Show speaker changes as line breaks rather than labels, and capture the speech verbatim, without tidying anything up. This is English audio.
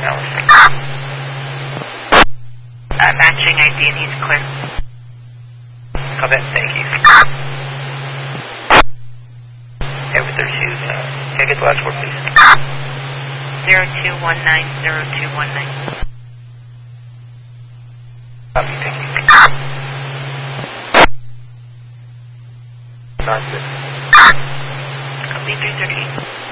Allison.
Uh, matching I D and he's clear.
Call that, thank you. Ever thirty-two, uh, can I get the last word, please?
zero two one nine, zero two one nine.
Copy, thank you. Nine six.
Copy three thirty-eight.